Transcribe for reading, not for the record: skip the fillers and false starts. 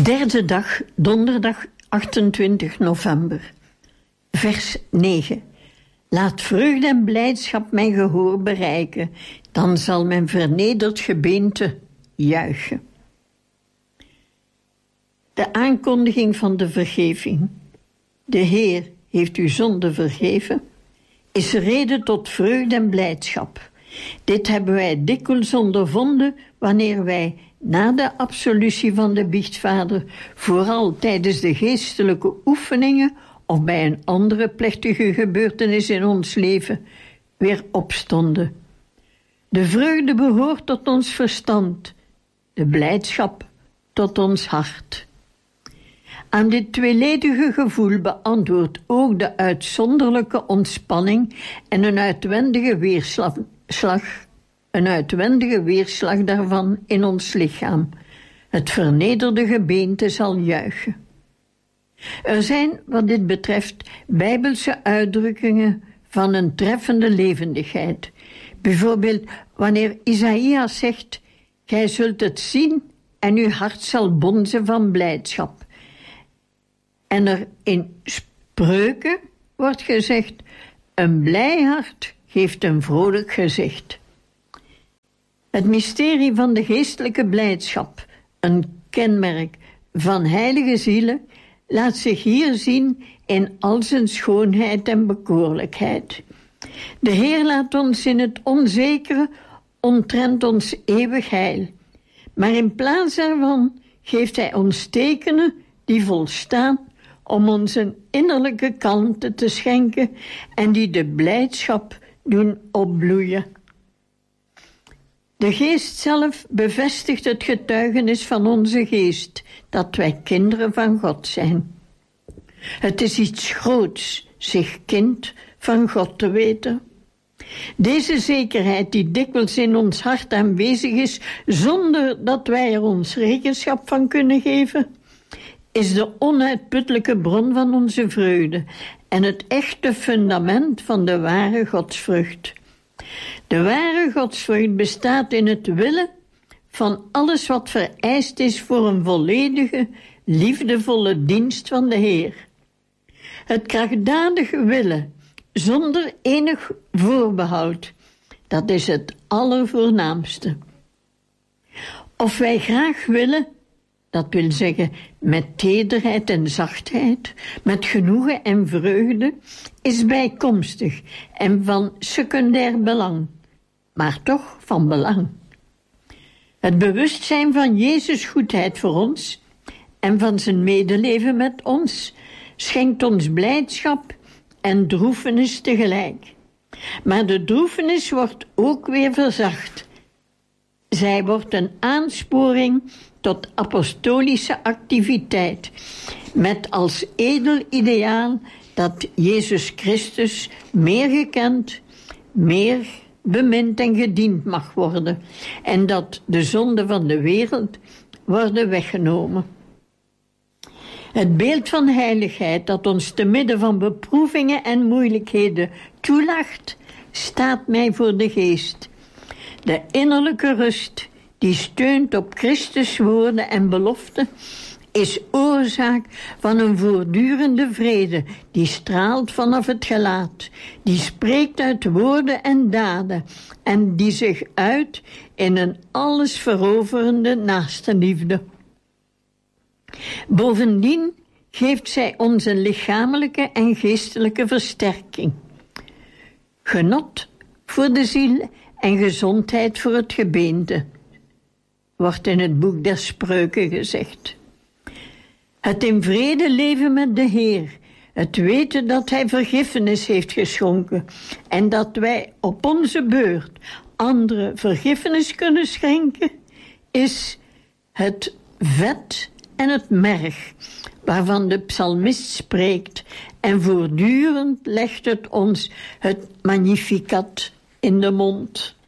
Derde dag, donderdag 28 november. Vers 9. Laat vreugde en blijdschap mijn gehoor bereiken, dan zal mijn vernederd gebeente juichen. De aankondiging van de vergeving. De Heer heeft uw zonde vergeven, is reden tot vreugde en blijdschap. Dit hebben wij dikwijls ondervonden wanneer wij na de absolutie van de biechtvader, vooral tijdens de geestelijke oefeningen of bij een andere plechtige gebeurtenis in ons leven, weer opstonden. De vreugde behoort tot ons verstand, de blijdschap tot ons hart. Aan dit tweeledige gevoel beantwoordt ook de uitzonderlijke ontspanning en een uitwendige weerslag daarvan in ons lichaam. Het vernederde gebeente zal juichen. Er zijn, wat dit betreft, Bijbelse uitdrukkingen van een treffende levendigheid. Bijvoorbeeld wanneer Isaïas zegt: gij zult het zien en uw hart zal bonzen van blijdschap. En er in Spreuken wordt gezegd: een blij hart geeft een vrolijk gezicht. Het mysterie van de geestelijke blijdschap, een kenmerk van heilige zielen, laat zich hier zien in al zijn schoonheid en bekoorlijkheid. De Heer laat ons in het onzekere omtrent ons eeuwig heil. Maar in plaats daarvan geeft Hij ons tekenen die volstaan om ons een innerlijke kalmte te schenken en die de blijdschap doen opbloeien. De Geest zelf bevestigt het getuigenis van onze geest dat wij kinderen van God zijn. Het is iets groots zich kind van God te weten. Deze zekerheid die dikwijls in ons hart aanwezig is zonder dat wij er ons rekenschap van kunnen geven, is de onuitputtelijke bron van onze vreugde en het echte fundament van de ware godsvrucht. De ware godsvrucht bestaat in het willen van alles wat vereist is voor een volledige, liefdevolle dienst van de Heer. Het krachtdadige willen, zonder enig voorbehoud, dat is het allervoornaamste. Of wij graag willen, dat wil zeggen met tederheid en zachtheid, met genoegen en vreugde, is bijkomstig en van secundair belang, maar toch van belang. Het bewustzijn van Jezus' goedheid voor ons en van zijn medeleven met ons schenkt ons blijdschap en droefenis tegelijk. Maar de droefenis wordt ook weer verzacht. Zij wordt een aansporing tot apostolische activiteit, met als edel ideaal dat Jezus Christus meer gekend, meer bemind en gediend mag worden en dat de zonden van de wereld worden weggenomen. Het beeld van heiligheid dat ons te midden van beproevingen en moeilijkheden toelacht, staat mij voor de geest. De innerlijke rust die steunt op Christus' woorden en beloften, is oorzaak van een voortdurende vrede die straalt vanaf het gelaat, die spreekt uit woorden en daden en die zich uit in een alles veroverende naastenliefde. Bovendien geeft zij ons een lichamelijke en geestelijke versterking, genot voor de ziel en gezondheid voor het gebeente, wordt in het boek der Spreuken gezegd. Het in vrede leven met de Heer, het weten dat Hij vergiffenis heeft geschonken en dat wij op onze beurt anderen vergiffenis kunnen schenken, is het vet en het merg waarvan de psalmist spreekt en voortdurend legt het ons het Magnificat in de mond.